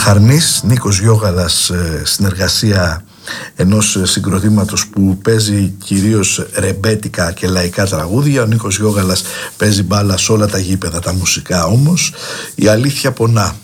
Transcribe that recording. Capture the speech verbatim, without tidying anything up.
Αχαρνής, Νίκος Γιώγαλας, συνεργασία ενός συγκροτήματος που παίζει κυρίως ρεμπέτικα και λαϊκά τραγούδια. Ο Νίκος Γιώγαλας παίζει μπάλα σε όλα τα γήπεδα, τα μουσικά όμως. Η αλήθεια πονά.